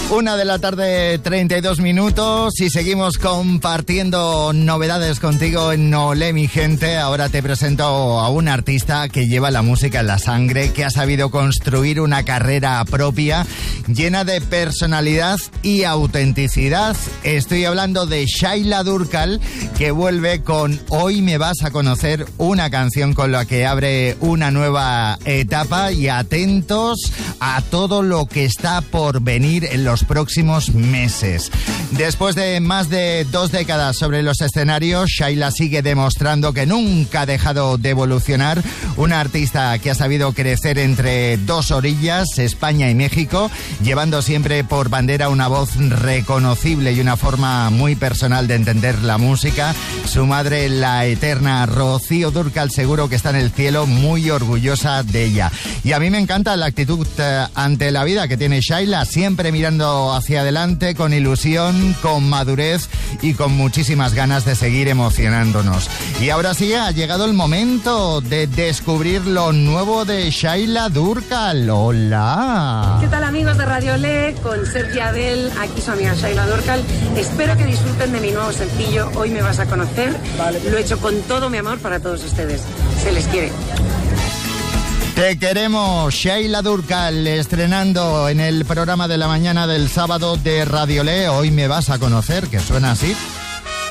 1:32 p.m. y seguimos compartiendo novedades contigo en Olé, mi gente. Ahora te presento a un artista que lleva la música en la sangre, que ha sabido construir una carrera propia llena de personalidad y autenticidad. Estoy hablando de Shaila Durkal, que vuelve con Hoy me vas a conocer, una canción con la que abre una nueva etapa, y atentos a todo lo que está por venir en los próximos meses. Después de más de 2 décadas sobre los escenarios, Shaila sigue demostrando que nunca ha dejado de evolucionar. Una artista que ha sabido crecer entre 2 orillas, España y México, llevando siempre por bandera una voz reconocible y una forma muy personal de entender la música. Su madre, la eterna Rocío Durkal, seguro que está en el cielo muy orgullosa de ella. Y a mí me encanta la actitud ante la vida que tiene Shaila, siempre mirando hacia adelante, con ilusión, con madurez y con muchísimas ganas de seguir emocionándonos. Y ahora sí, ha llegado el momento de descubrir lo nuevo de Shaila Durkal. ¡Hola! ¿Qué tal, amigos de Radio Olé? Con Sergi Abel, aquí su amiga Shaila Durkal. Espero que disfruten de mi nuevo sencillo, Hoy me vas a conocer. Vale. Lo he hecho con todo mi amor para todos ustedes. Se les quiere. Te queremos, Shaila Durkal, estrenando en el programa de la mañana del sábado de Radio Olé. Hoy me vas a conocer, que suena así.